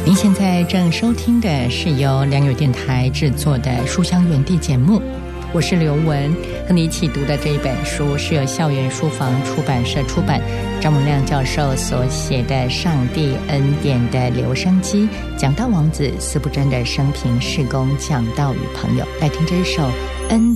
您现在正收听的是由良友电台制作的《书香园地》节目，我是刘文，和你一起读的这一本书是由校园书房出版社出版，张蒙亮教授所写的《上帝恩典的留声机》，讲道王子司布真的生平事工讲道与朋友。来听这一首恩